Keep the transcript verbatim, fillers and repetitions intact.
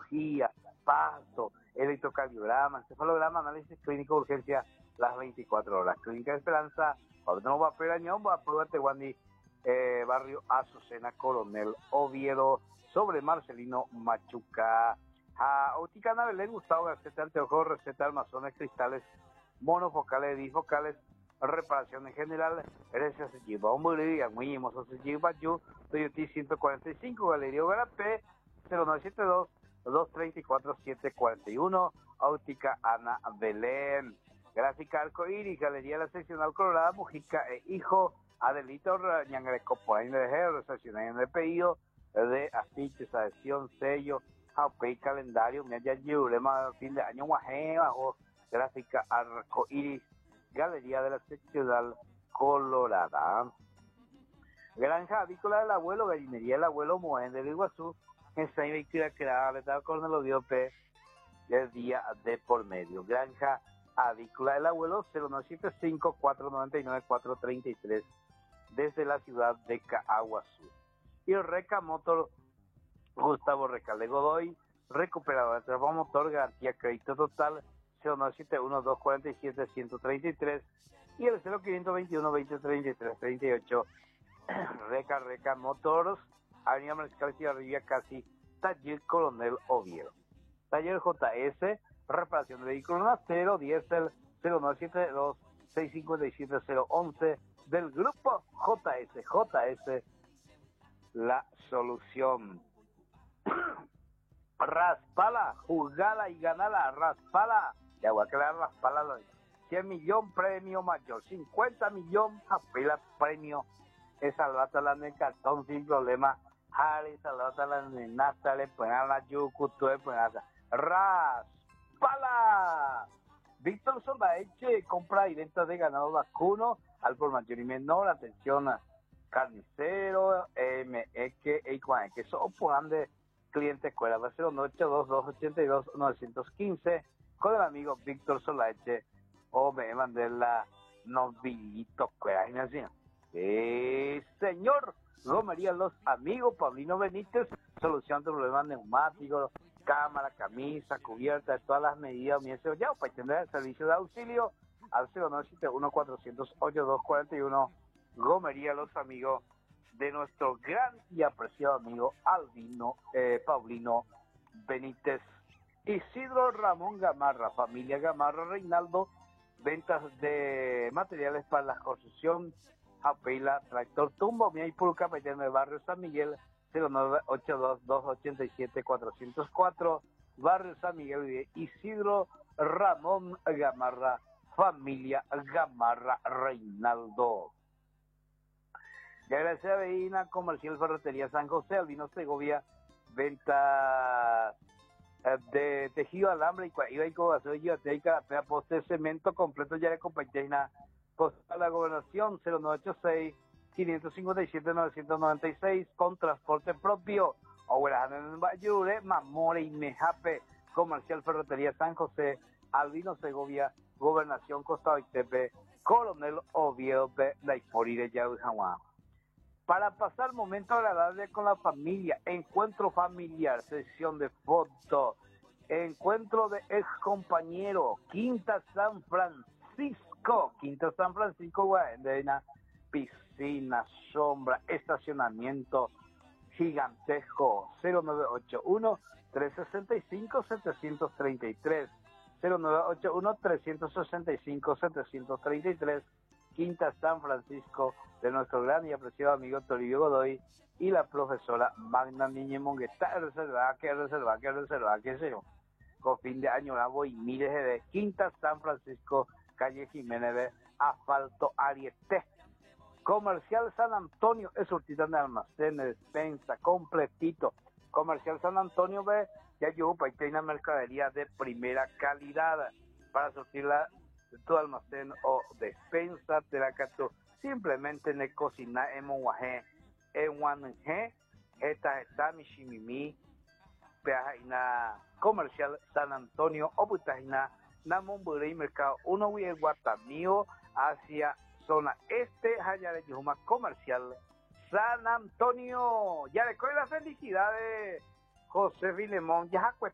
cardiología, parto, electrocardiograma, encefalograma, análisis clínico de urgencia las veinticuatro horas. Clínica de Esperanza, cuando no va a Perañón, va a prueba Tehuandi, eh, barrio Azucena, Coronel Oviedo, sobre Marcelino Machuca. A Oticana Belén, Gustavo Garceta, anteojos, receta, armazones, cristales, monofocales, bifocales, reparación en general, herencia se lleva un bolígrafo, muy hermoso se lleva yo, Toyota ciento cuarenta y cinco, Galería Garapé, cero nueve siete dos, dos tres cuatro, siete cuatro uno, Óptica Ana Belén, Gráfica Arcoíris, Galería La Seccional Colorada, Mujica e Hijo, Adelito Ñangreco, por ahí de Gero, estacionamiento de pedido, de afiches, adhesión, sello, Japey, calendario, me haya lema fin de año, guaje, bajo, Gráfica Arcoíris, Galería de la Seccional Colorada. Granja Avícola del Abuelo, Gallinería del Abuelo, Moén del Iguazú, en San Victoria, creada, Letal Cornelio Diope, el día de por medio. Granja Avícola del Abuelo, cero nueve siete cinco, cuatro nueve nueve, cuatro tres tres, desde la ciudad de Caaguazú. Y Reca Motor, Gustavo Recalde Godoy, recuperador de trabajo motor, garantía crédito total, cero nueve siete uno, dos cuatro siete, uno cero tres tres, y el cero quinientos veintiuno, veinte treinta y tres treinta y ocho, Reca Reca Motors, Avenida Mariscal Ciudad casi, Taller Coronel Oviedo. Taller J S, reparación de vehículos en acero, diésel, cero nueve siete dos, seis cinco siete, cero once, del grupo J S. J S, la solución. Raspala, juzgala y ganala, raspala. Ya voy a crear raspala. cien millón premio mayor, cincuenta millón apela premio. Esa lata la en cartón sin problema. Harry, salota la en nata, le ponen la yucu, tú le pones raspala. Víctor Solaeche, compra y venta de ganado vacuno, al por mayor y menor, atención a carnicero, M X, E cuarenta, que son por de cliente escuela, va a ser ocho dos dos, ocho dos, nueve uno cinco, con el amigo Víctor Solaeche, o me mandé la novillito, imaginación. Eh, señor Romería, los amigos, Paulino Benítez, solución de problemas neumáticos, cámara, camisa, cubierta, de todas las medidas, mi deseo ya, para tener el servicio de auxilio, al cero nueve siete uno, cuatro cero cero, ocho dos cuatro uno, Gomería, los amigos de nuestro gran y apreciado amigo Albino, eh, Paulino Benítez. Isidro Ramón Gamarra, familia Gamarra Reinaldo, ventas de materiales para la construcción, Apela, Tractor Tumbo, Mia y Pulca, en el barrio San Miguel, cero nueve ocho dos, dos ocho siete, cuatro cero cuatro, barrio San Miguel de Isidro Ramón Gamarra, familia Gamarra Reinaldo. Ya gracias a Veína, Comercial Ferretería San José, Albino Segovia, venta de tejido, alambre y iba y cobazo, y ateca, poste, cemento completo, ya de compañía, postal la gobernación, cero nueve ocho seis, cinco cinco siete, nueve nueve seis, con transporte propio, Oguerajana en Bayure, Mamore y Mejape, Comercial Ferretería San José, Albino Segovia, Gobernación Costa Oitepe, Coronel Oviedo de la Ifori de Yaujagua. Para pasar momento agradable con la familia, encuentro familiar, sesión de fotos, encuentro de ex compañero, Quinta San Francisco, Quinta San Francisco, Guadalajara, piscina, sombra, estacionamiento gigantesco, cero nueve ocho uno, tres seis cinco, siete tres tres, cero nueve ocho uno, tres seis cinco, siete tres tres, Quinta San Francisco, de nuestro gran y apreciado amigo Toribio Godoy y la profesora Magna Niñez Mongueta, reserva, que reserva, que reserva, que sé yo, con fin de año la voy miles de Quinta San Francisco, calle Jiménez de Asfalto Ariete. Comercial San Antonio, es surtida de almacenes, despensa, completito. Comercial San Antonio ve, ya yo para que hay una mercadería de primera calidad para surtirla de tu almacén o despensa, te la cato simplemente en el cocina en Monguaje, en Guananje, esta está mi shimimi, peajina Comercial San Antonio, o putajina, Namumbure y Mercado, uno huye Guatamío hacia zona este, allá de Yujuma Comercial San Antonio. Ya le doy las felicidades, José Filemón, ya